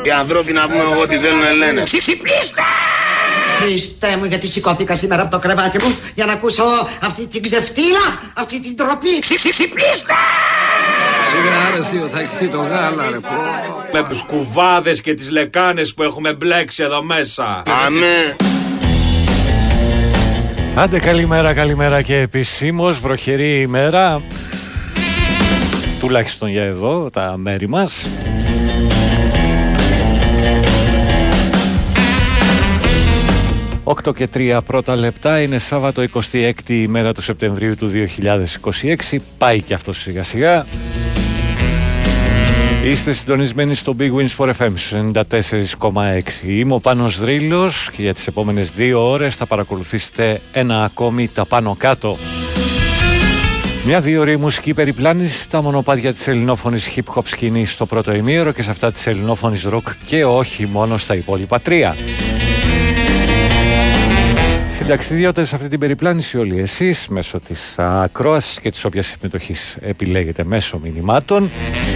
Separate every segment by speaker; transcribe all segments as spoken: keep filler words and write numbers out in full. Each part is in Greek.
Speaker 1: Οι ανθρώποι να πούμε εγώ τι θέλουν να λένε.
Speaker 2: Ξυπνήστε! Χριστέ μου, γιατί σηκώθηκα σήμερα από το κρεβάτι μου για να ακούσω αυτή την ξεφτύλα, αυτή την τροπή. Ξυπνήστε!
Speaker 3: Σιγά ρε θείο, θα ηχθεί το γάλα ρε πω.
Speaker 4: Με τους κουβάδες και τις λεκάνες που έχουμε μπλέξει εδώ μέσα.
Speaker 1: Αμέ.
Speaker 5: Άντε καλημέρα, καλημέρα και επισήμως βροχερή ημέρα. Τουλάχιστον για εδώ, τα μέρη μας. οκτώ και τρία πρώτα λεπτά, είναι Σάββατο εικοστή έκτη ημέρα του Σεπτεμβρίου του δύο χιλιάδες είκοσι έξι. Πάει και αυτό σιγά σιγά. Είστε συντονισμένοι στο Big Wins for εφ εμ ενενήντα τέσσερα κόμμα έξι. Είμαι ο Πάνος Δρύλος και για τις επόμενες δύο ώρες θα παρακολουθήσετε ένα ακόμη τα πάνω κάτω. Μια δύο ώρη μουσική περιπλάνηση στα μονοπάτια της ελληνόφωνης hip hop σκηνής στο πρώτο ημίωρο και σε αυτά της ελληνόφωνης rock και όχι μόνο στα υπόλοιπα τρία. Συνταξιδιώτες σε αυτή την περιπλάνηση όλοι εσείς μέσω της ακρόασης και της όποιας συμμετοχής επιλέγετε μέσω μηνυμάτων.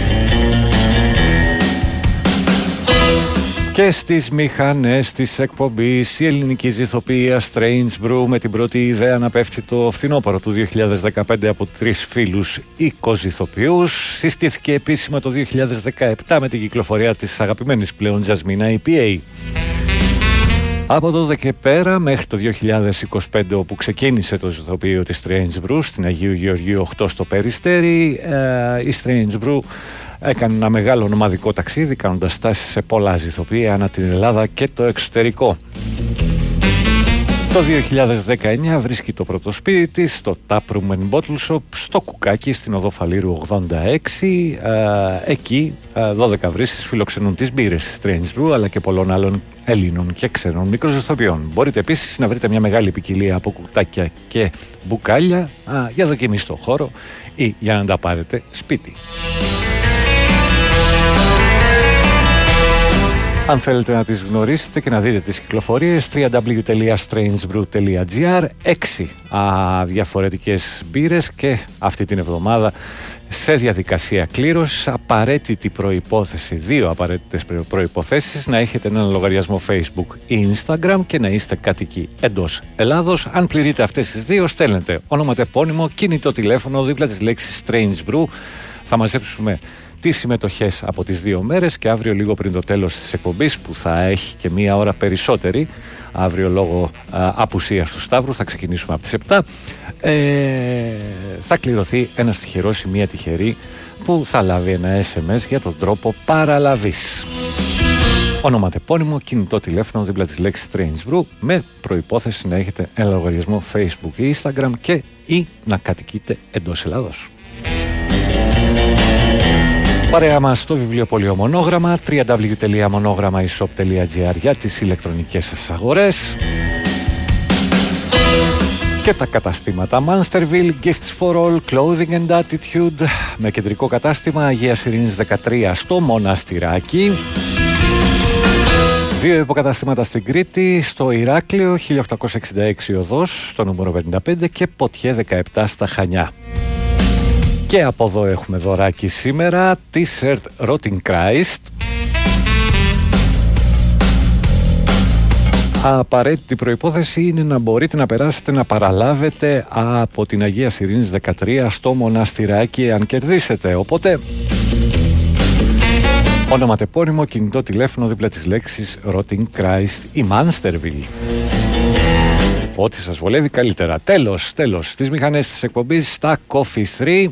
Speaker 5: Και στις μηχανές της εκπομπής η ελληνική ηθοποιία Strange Brew με την πρώτη ιδέα να πέφτει το φθινόπωρο του δύο χιλιάδες δεκαπέντε από τρεις φίλους οικοζηθοποιούς. Συστήθηκε επίσημα το δύο χιλιάδες δεκαεπτά με την κυκλοφορία της αγαπημένης πλέον Jasmina ι πι έι. Από τότε και πέρα μέχρι το δύο χιλιάδες είκοσι πέντε όπου ξεκίνησε το ζηθοποιείο της Strange Brew στην Αγίου Γεωργίου οκτώ στο Περιστέρι, η Strange Brew έκανε ένα μεγάλο ομαδικό ταξίδι κάνοντας στάσεις σε πολλά ζηθοποιεία ανά την Ελλάδα και το εξωτερικό. Το δύο χιλιάδες δεκαεννιά βρίσκει το πρώτο σπίτι της στο Tap Room and Bottle Shop στο Κουκάκι στην οδό Φαλήρου ογδόντα έξι. Ε, εκεί ε, δώδεκα βρύσεις φιλοξενούν τις μπύρες της Strange Brew αλλά και πολλών άλλων Ελλήνων και ξένων μικροζυθοποιών. Μπορείτε επίσης να βρείτε μια μεγάλη ποικιλία από κουτάκια και μπουκάλια α, για δοκιμή στο χώρο ή για να τα πάρετε σπίτι. Αν θέλετε να τις γνωρίσετε και να δείτε τις κυκλοφορίες, double-u double-u double-u τελεία strange brew τελεία gr. Έξι α, διαφορετικές μπύρες και αυτή την εβδομάδα σε διαδικασία κλήρωσης. Απαραίτητη προϋπόθεση, δύο απαραίτητες προϋποθέσεις: να έχετε έναν λογαριασμό Facebook ή Instagram και να είστε κάτοικοι εντός Ελλάδος. Αν πληρείτε αυτές τις δύο, στέλνετε ονοματεπώνυμο, κινητό τηλέφωνο δίπλα της λέξης Strange Brew. Θα μαζέψουμε τις συμμετοχές από τις δύο μέρες και αύριο λίγο πριν το τέλος της εκπομπής που θα έχει και μία ώρα περισσότερη αύριο λόγω α, απουσίας του Σταύρου, θα ξεκινήσουμε από τις επτά, ε, θα κληρωθεί ένας τυχερός ή μία τυχερή που θα λάβει ένα ες εμ ες για τον τρόπο παραλαβής. Ονοματεπώνυμο, κινητό τηλέφωνο δίπλα της λέξης Strange Brew με προϋπόθεση να έχετε ένα λογαριασμό Facebook ή Instagram και ή να κατοικείτε εντός Ελλάδος. Παρέα μας στο βιβλιοπωλείο Μονόγραμμα, double-u double-u double-u τελεία μονόγραμμα e shop τελεία gr για τις ηλεκτρονικές σας αγορές. Και τα καταστήματα Monsterville, Gifts for All, Clothing and Attitude με κεντρικό κατάστημα Αγίας Ειρήνης δεκατρία στο Μοναστηράκι. Δύο υποκαταστήματα στην Κρήτη, στο Ηράκλειο χίλια οκτακόσια εξήντα έξι οδός, στο νούμερο πενήντα πέντε και Ποτιέ δεκαεπτά στα Χανιά. Και από εδώ έχουμε δωράκι σήμερα, T-shirt Rotting Christ. Απαραίτητη προϋπόθεση είναι να μπορείτε να περάσετε να παραλάβετε από την Αγία Ειρήνης δεκατρία στο Μοναστηράκι αν κερδίσετε. Οπότε ονοματεπώνυμο, κινητό τηλέφωνο δίπλα της λέξης Rotting Christ ή Monsterville. Ό,τι σας βολεύει καλύτερα. Τέλος, τέλος, τις μηχανές της εκπομπής στα Coffee τρία.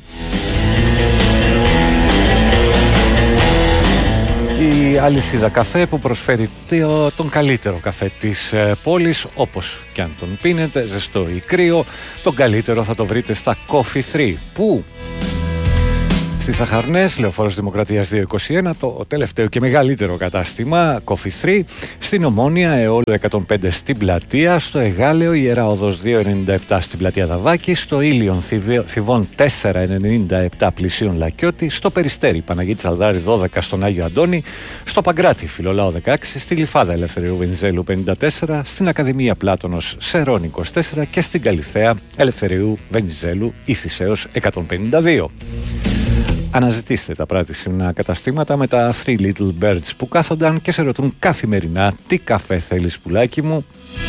Speaker 5: Η αλυσίδα καφέ που προσφέρει τον καλύτερο καφέ της πόλης, όπως και αν τον πίνετε, ζεστό ή κρύο, τον καλύτερο θα το βρείτε στα Coffee τρία. Πού? Στις Αχαρνές, Λεωφόρος Δημοκρατίας διακόσια είκοσι ένα, το τελευταίο και μεγαλύτερο κατάστημα Coffee τρία, στην Ομόνια, Εόλου εκατόν πέντε στην Πλατεία, στο Εγάλεο, Ιερά Οδός διακόσια ενενήντα επτά στην Πλατεία Δαβάκη, στο Ήλιον Θηβών τετρακόσια ενενήντα επτά πλησίον Λακιώτη, στο Περιστέρι, Παναγίτης Αλδάρη δώδεκα στον Άγιο Αντώνη, στο Παγκράτη, Φιλολάο δεκαέξι, στη Λιφάδα Ελευθερίου Βενιζέλου πενήντα τέσσερα, στην Ακαδημία Πλάτωνος Σερών είκοσι τέσσερα και στην Καλιθέα Ελευθερίου Βενιζέλου Ιθυσαίος εκατόν πενήντα δύο. αναζητήστε τα πράσινα καταστήματα με τα Three Little Birds που κάθονταν και σε ρωτούν καθημερινά τι καφέ θέλεις πουλάκι μου.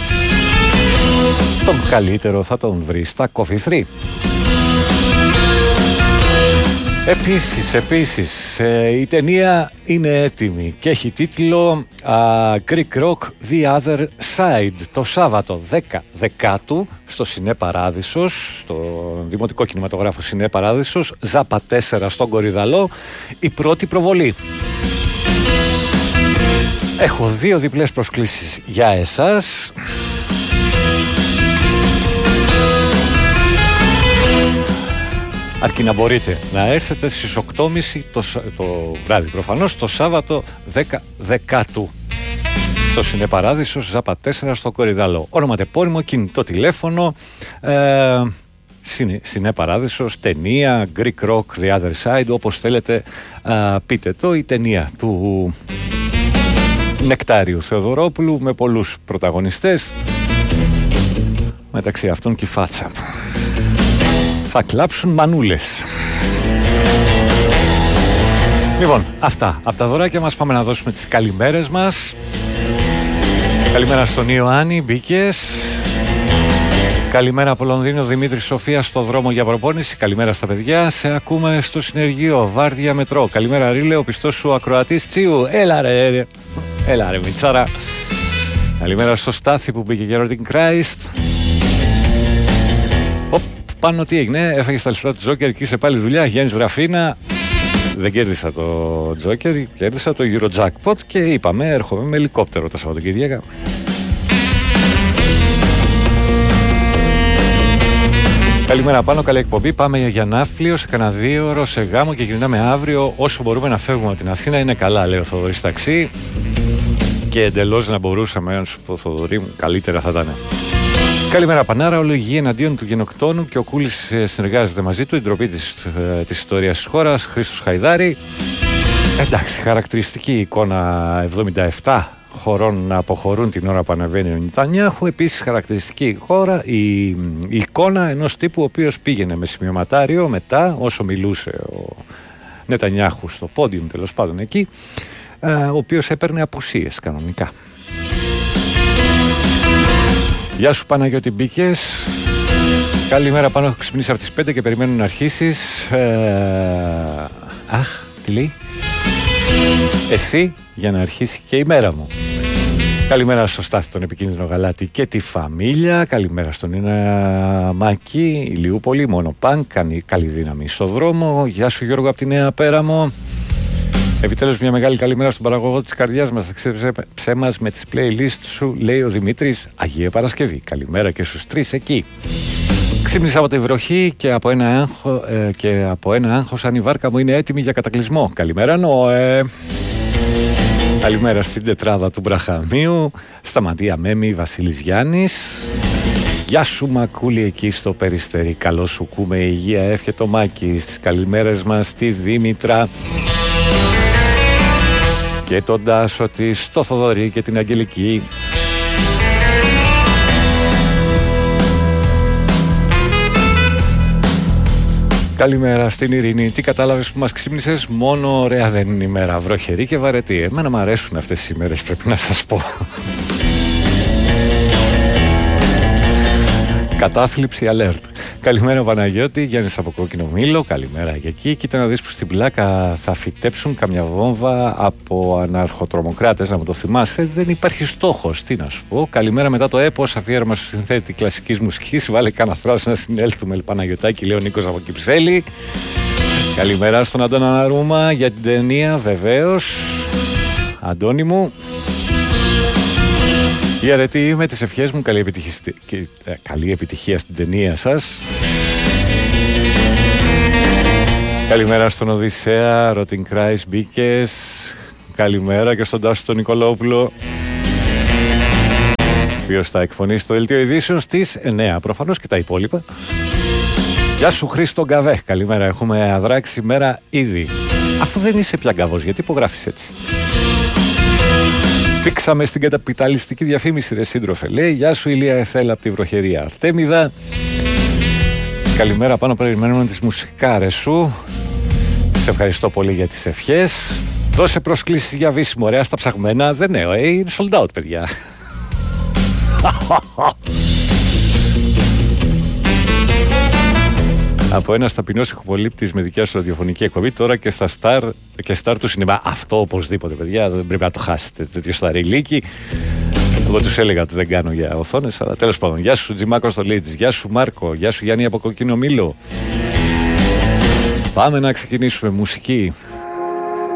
Speaker 5: Τον καλύτερο θα τον βρεις στα Coffee Three. Επίσης, επίσης, η ταινία είναι έτοιμη και έχει τίτλο uh, Greek Rock The Other Side. Το Σάββατο δέκα Δεκάτου στο Σινέ Παράδεισος, στο Δημοτικό Κινηματογράφο Σινέ Παράδεισος, Ζάπα τέσσερα στον Κορυδαλό, η πρώτη προβολή. Έχω δύο διπλές προσκλήσεις για εσάς. Αρκεί να μπορείτε να έρθετε στις οκτώ και μισή το, το βράδυ προφανώς, το Σάββατο δέκα Δεκάτου στο Σινέ Παράδεισος, Ζάπα τέσσερα στο Κορυδαλό. Ονοματεπώνυμο, κινητό τηλέφωνο, ε, Σινέ, Σινέ Παράδεισος, ταινία, Greek Rock The Other Side, όπως θέλετε ε, πείτε το. Η ταινία του Νεκτάριου Θεοδωρόπουλου με πολλούς πρωταγωνιστές, μεταξύ αυτών και η φάτσα. Θα κλάψουν μανούλες. Λοιπόν, αυτά. Από τα δωράκια μας πάμε να δώσουμε τις καλημέρες μας. Καλημέρα στον Ιωάννη, μπήκες. Καλημέρα από Λονδίνο, Δημήτρη Σοφία στο δρόμο για προπόνηση. Καλημέρα στα παιδιά. Σε ακούμε στο συνεργείο, Βάρδια Μετρό. Καλημέρα Ρίλε, ο πιστός σου ακροατής Τσίου. Έλα ρε, έλα ρε Μιτσάρα. Καλημέρα στο Στάθη που μπήκε για Ρόντιν Κράιστ. Πάνω τι έγινε, έφαγε τα λεφτά του Τζόκερ και είσαι πάλι δουλειά. Γιάννης Ραφίνα. Δεν κέρδισα το Τζόκερ, κέρδισα το Eurojackpot και είπαμε έρχομαι με ελικόπτερο τα Σαββατοκύριακα. Καλημέρα πάνω, καλή εκπομπή. Πάμε για Ναύπλιο σε κανένα δύο ώρο σε γάμο και γυρνάμε αύριο. Όσο μπορούμε να φεύγουμε από την Αθήνα είναι καλά, λέει ο Θοδωρής Ταξί. Και εντελώς να μπορούσαμε, αν σου πω Θοδωρή μου, καλύτερα θα ήταν. Καλημέρα Πανάρα, ολογική εναντίον του γενοκτόνου και ο Κούλης συνεργάζεται μαζί του. Η ντροπή της, της ιστορίας της χώρας, Χρήστος Χαϊδάρη. Εντάξει, χαρακτηριστική εικόνα εβδομήντα επτά χωρών να αποχωρούν την ώρα που ανεβαίνει ο Νετανιάχου. Επίσης χαρακτηριστική χώρα, η, η εικόνα ενός τύπου ο οποίος πήγαινε με σημειωματάριο μετά όσο μιλούσε ο Νετανιάχου στο πόντιουμ τέλος πάντων εκεί, ο οποίος έπαιρνε απουσίες κανονικά. Γεια σου Παναγιώτη, μπήκες. Καλημέρα πάνω, έχω ξυπνήσει από τις πέντε και περιμένω να αρχίσεις. ε... Αχ, τι λέει. Εσύ για να αρχίσει και η μέρα μου. Καλημέρα στο Στάθη τον επικίνδυνο Γαλάτη και τη φαμίλια. Καλημέρα στον Νίνα Μάκη, Ηλιούπολη, μόνο παν, καλή δύναμη στο δρόμο. Γεια σου Γιώργο από τη Νέα Πέραμο. Επιτέλους μια μεγάλη καλημέρα στον παραγωγό της καρδιάς μας. Θα ξέψε μας με τις playlist σου, λέει ο Δημήτρης. Αγία Παρασκευή. Καλημέρα και στους τρεις εκεί. Ξύπνησα από τη βροχή και από ένα, άγχο, ε, και από ένα άγχος αν η βάρκα μου είναι έτοιμη για κατακλυσμό. Καλημέρα Νόε. Καλημέρα στην τετράδα του Μπραχαμίου. Σταματία Μέμη, Βασίλης Γιάννης. Γεια σου Μακούλη εκεί στο Περιστέρι. Καλό σου κούμε υγεία, εύχε το Μάκη. Στις καλημέρες μας στη Δήμητρα και τον Τάσο της, το Θοδωρή και την Αγγελική. Καλημέρα στην Ειρήνη. Τι κατάλαβες που μας ξύπνησες? Μόνο ωραία δεν είναι η μέρα, βροχερή και βαρετή. Εμένα μου αρέσουν αυτές οι ημέρες, πρέπει να σας πω. Κατάθλιψη alert. Καλημέρα Παναγιώτη, Γιάννης από Κόκκινο Μήλο. Καλημέρα και εκεί. Κοίτα να δεις που στην πλάκα θα φυτέψουν καμιά βόμβα από αναρχοτρομοκράτες, να μου το θυμάσαι. Δεν υπάρχει στόχος, τι να σου πω. Καλημέρα μετά το έπος, αφιέρωμα στο συνθέτη κλασικής μουσικής. Βάλε κάνα φράση να συνέλθουμε, Παναγιωτάκη, λέει ο Νίκος από Κυψέλη. Καλημέρα στον Αντώνα Ναρούμα για την ταινία, βεβαίως. Αντώνη μου. Η αρετή με τις ευχές μου, καλή επιτυχία, καλή επιτυχία στην ταινία σας. Καλημέρα στον Οδυσσέα, Ρότιν Κράις, μπήκες. Καλημέρα και στον Τάσο τον Νικολόπουλο, οποίος θα εκφωνήσει το δελτίο ειδήσεων στις εννιά, προφανώς και τα υπόλοιπα. Γεια σου Χρήστο Γκαβέ, καλημέρα, έχουμε αδράξει μέρα ήδη. Αφού δεν είσαι πια γκαβός, γιατί υπογράφεις έτσι? Πήξαμε στην καταπιταλιστική διαφήμιση, ρε σύντροφε, λέει. Γεια σου Ηλία Εθέλα από τη βροχερία Αρτέμιδα. Καλημέρα πάνω, περιμένουμε τις μουσικάρες σου. Σε ευχαριστώ πολύ για τις ευχές. Δώσε προσκλήσεις για βύσιμο, ωραία, στα ψαγμένα. Δεν είναι, ε, είναι sold out, παιδιά. Από ένας ταπεινός ηχοπολήπτης με δικιά σου ραδιοφωνική εκπομπή, τώρα και στα Star, και Star του σινεμά. Αυτό οπωσδήποτε, παιδιά, δεν πρέπει να το χάσετε. Τέτοιο σταριλίκι. Εγώ τους έλεγα ότι δεν κάνω για οθόνες, αλλά τέλος πάντων. Γεια σου Τζιμάκο στο Λίτζ, γεια σου Μάρκο, γεια σου Γιάννη από Κοκκίνο Μήλο. Πάμε να ξεκινήσουμε μουσική.